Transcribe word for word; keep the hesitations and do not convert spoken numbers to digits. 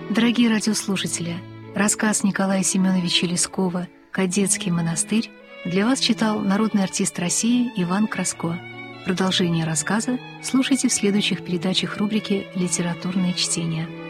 Дорогие радиослушатели, рассказ Николая Семеновича Лескова «Кадетский монастырь» для вас читал народный артист России Иван Краско. Продолжение рассказа слушайте в следующих передачах рубрики «Литературные чтения».